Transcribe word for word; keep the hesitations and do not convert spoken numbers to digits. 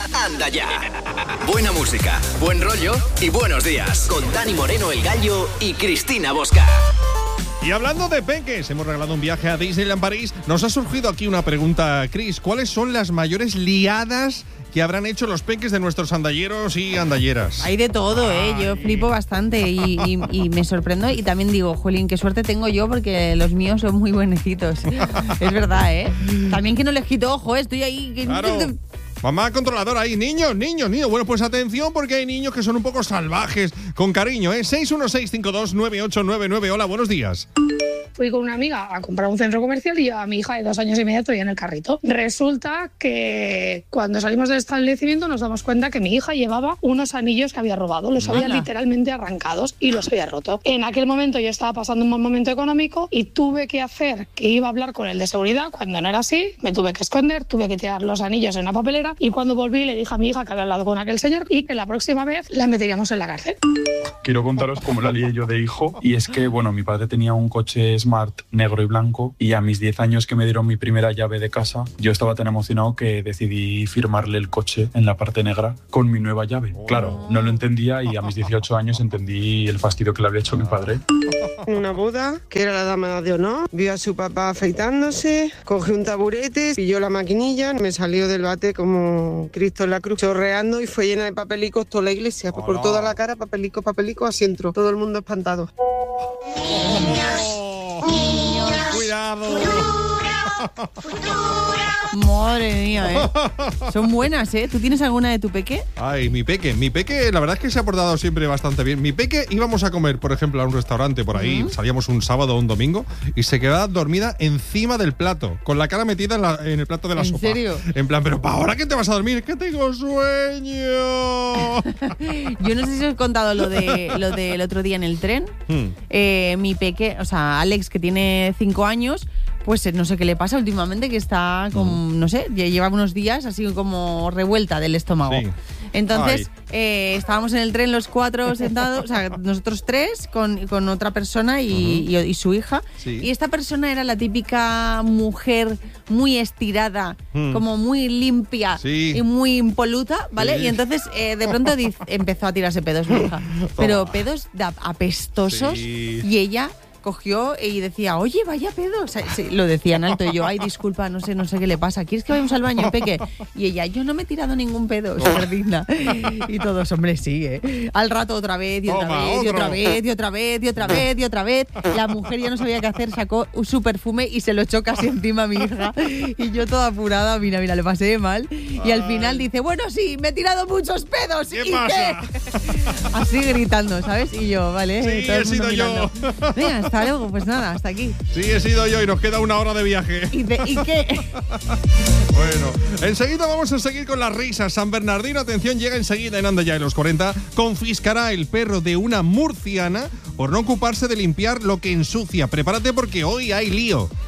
Anda Ya. Buena música, buen rollo y buenos días. Con Dani Moreno, el Gallo, y Cristina Bosca. Y hablando de peques, hemos regalado un viaje a Disneyland París. Nos ha surgido aquí una pregunta, Cris. ¿Cuáles son las mayores liadas que habrán hecho los peques de nuestros andalleros y andalleras? Hay de todo, ¿eh? Yo flipo bastante y, y, y me sorprendo. Y también digo, jolín, qué suerte tengo yo porque los míos son muy buenecitos. Es verdad, ¿eh? También que no les quito ojo, ¿eh? Estoy ahí... Que... Claro. Mamá controladora ahí, niños, niños, niños. Bueno, pues atención porque hay niños que son un poco salvajes. Con cariño, ¿eh? seis uno seis cinco dos nueve ocho nueve nueve. Hola, buenos días. Fui con una amiga a comprar un centro comercial y yo a mi hija de dos años y medio estoy en el carrito. Resulta que cuando salimos del establecimiento nos damos cuenta que mi hija llevaba unos anillos que había robado. Los había literalmente arrancados y los había roto. En aquel momento yo estaba pasando un mal momento económico y tuve que hacer que iba a hablar con el de seguridad. Cuando no era así, me tuve que esconder, tuve que tirar los anillos en una papelera y cuando volví le dije a mi hija que había hablado con aquel señor y que la próxima vez la meteríamos en la cárcel. Quiero contaros cómo la lié yo de hijo, y es que, bueno, mi padre tenía un coche Smart negro y blanco y a mis diez años que me dieron mi primera llave de casa, yo estaba tan emocionado que decidí firmarle el coche en la parte negra con mi nueva llave. Claro, no lo entendía y a mis dieciocho años entendí el fastidio que le había hecho mi padre. En una boda, que era la dama de honor, vio a su papá afeitándose, cogió un taburete, pilló la maquinilla, me salió del bate como Cristo en la cruz, chorreando, y fue llena de papelicos toda la iglesia. Hola. Por toda la cara, papelicos, papelicos, así entró. Todo el mundo espantado. Oh, cuidado. Madre mía, ¿eh? Son buenas, ¿eh? ¿Tú tienes alguna de tu peque? Ay, mi peque. Mi peque, la verdad es que se ha portado siempre bastante bien. Mi peque, íbamos a comer, por ejemplo, a un restaurante por ahí, uh-huh. salíamos un sábado o un domingo, y se quedaba dormida encima del plato, con la cara metida en, la, en el plato de la ¿En sopa. ¿En serio? En plan, ¿pero para ahora qué te vas a dormir? ¡Que tengo sueño! Yo no sé si os he contado lo de lo del otro día en el tren. Hmm. Eh, mi peque, o sea, Alex, que tiene cinco años, pues no sé qué le pasa últimamente, que está con, no sé, lleva unos días así como revuelta del estómago. Sí. Entonces, eh, estábamos en el tren los cuatro sentados, o sea, nosotros tres con, con otra persona y, uh-huh. y, y su hija. Sí. Y esta persona era la típica mujer muy estirada, mm. como muy limpia sí. y muy impoluta, ¿vale? Sí. Y entonces, eh, de pronto diz, empezó a tirarse pedos mi hija. Pero pedos de apestosos sí. y ella... cogió y decía, oye, vaya pedo. O sea, sí, lo decía en alto y yo, ay, disculpa, no sé, no sé qué le pasa. ¿Quieres que vayamos al baño, peque? Y ella, yo no me he tirado ningún pedo, súper digna. Y todos, hombre, sí, ¿eh? Al rato otra vez, y otra Toma, vez, otro. y otra vez, y otra vez, y otra vez, y otra vez. La mujer ya no sabía qué hacer, sacó su perfume y se lo echó casi encima a mi hija. Y yo toda apurada, mira, mira, le pasé mal. Y al final dice, bueno, sí, me he tirado muchos pedos. ¿Qué ¿Y pasa? qué? Así gritando, ¿sabes? Y yo, vale, sí, todo el he sido mirando. yo. Venga, hasta luego, pues nada, hasta aquí. Sí, he sido yo y nos queda una hora de viaje. ¿Y, de, ¿y qué? Bueno, enseguida vamos a seguir con las risas. San Bernardino, atención, llega enseguida en Anda Ya en los cuarenta. Confiscará el perro de una murciana por no ocuparse de limpiar lo que ensucia. Prepárate porque hoy hay lío.